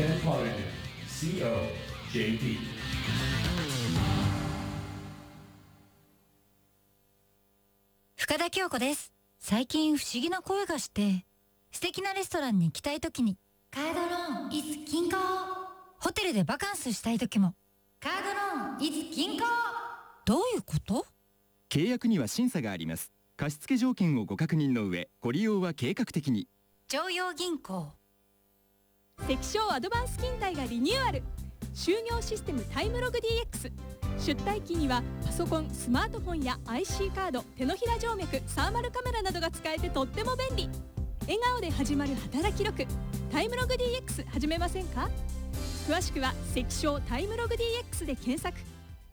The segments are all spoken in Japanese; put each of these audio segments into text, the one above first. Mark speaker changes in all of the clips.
Speaker 1: FM Polygon COJP。
Speaker 2: 深田恭子です。最近不思議な声がして、素敵なレストランに行きたいときにカードローン is 銀行、ホテルでバカンスしたいときもカードローン is 銀行。どういうこと？
Speaker 3: 契約には審査があります。貸付条件をご確認の上、ご利用は計画的に。
Speaker 2: 常陽銀行。
Speaker 4: 関商アドバンス勤怠がリニューアル。就業システムタイムログ DX。出退勤にはパソコン、スマートフォンや IC カード、手のひら静脈、サーマルカメラなどが使えてとっても便利。笑顔で始まる働き力、タイムログ DX 始めませんか？詳しくは関商タイムログ DX で検索。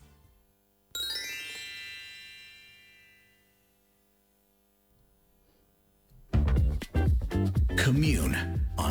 Speaker 5: Commune on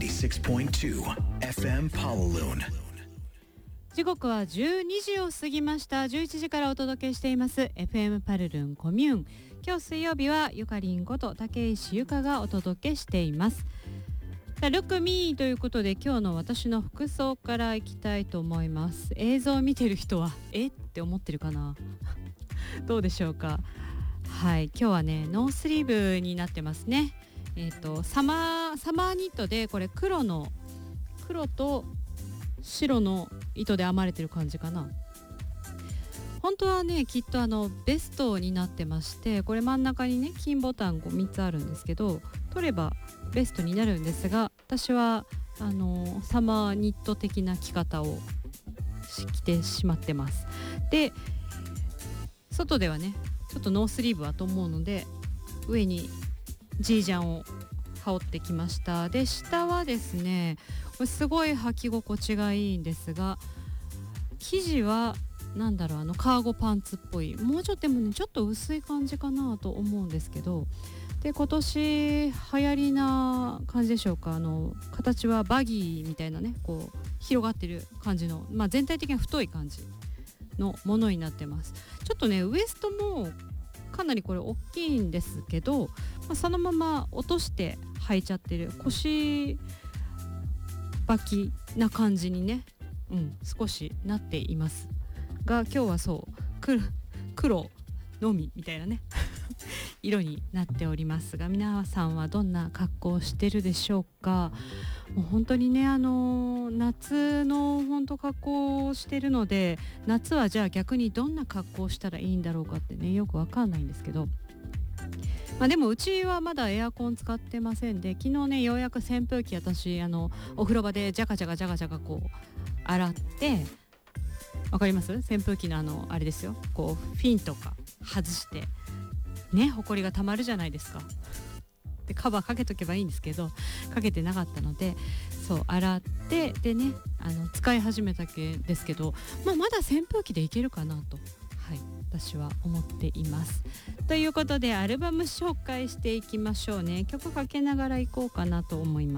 Speaker 5: 76.2 FM Pawaloon。
Speaker 6: 時刻は12時を過ぎました。11時からお届けしています FM パルルンコミューン。今日水曜日はゆかりんこと竹石ゆかがお届けしています。ルックミーということで、今日の私の服装からいきたいと思います。映像を見てる人はって思ってるかなどうでしょうか。はい、今日はねノースリーブになってますね。サマーニットで、これ黒と白の糸で編まれてる感じかな。本当はねきっとベストになってまして、これ真ん中にね金ボタン3つあるんですけど、取ればベストになるんですが、私はサマーニット的な着方を着てしまってます。で外ではねちょっとノースリーブはと思うので、上にジージャンを羽織ってきました。で下はですね、これすごい履き心地がいいんですが、生地はなんだろう、カーゴパンツっぽい、もうちょっとでもねちょっと薄い感じかなと思うんですけど、で今年流行りな感じでしょうか。形はバギーみたいなね、こう広がってる感じの、全体的に太い感じのものになってます。ちょっとねウエストもかなりこれ大きいんですけど、そのまま落として履いちゃってる腰履きな感じにね、少しなっていますが、今日はそう黒のみみたいなね色になっておりますが、皆さんはどんな格好をしてるでしょうか。もう本当にね夏の本当格好をしてるので、夏はじゃあ逆にどんな格好をしたらいいんだろうかってねよくわかんないんですけど、でもうちはまだエアコン使ってませんで、昨日ねようやく扇風機、私お風呂場でジャカジャカこう洗って、わかります？扇風機のあれですよ、こうフィンとか外してね、ほこりがたまるじゃないですか。でカバーかけとけばいいんですけど、かけてなかったので、そう洗ってでね使い始めたけですけど、まだ扇風機でいけるかなと、私は思っています。ということでアルバム紹介していきましょうね。曲かけながらいこうかなと思います。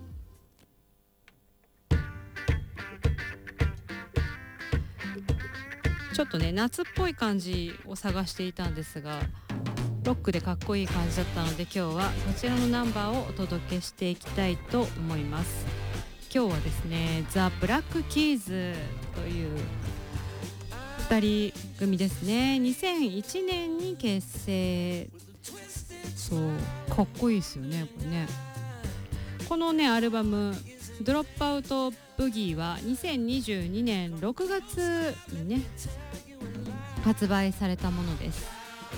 Speaker 6: ちょっとね夏っぽい感じを探していたんですが、ロックでかっこいい感じだったので、今日はこちらのナンバーをお届けしていきたいと思います。今日はですねザ・ブラックキーズという2人組ですね。2001年に結成。そうかっこいいですよねこれね。このねアルバムドロップアウトブギーは2022年6月にね発売されたものです。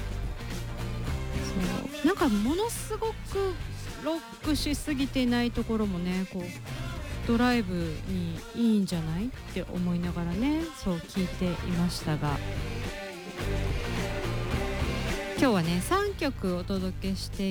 Speaker 6: そうなんかものすごくロックしすぎてないところもね、こうドライブにいいんじゃないって思いながらね、そう聞いていましたが、今日はね3曲お届けして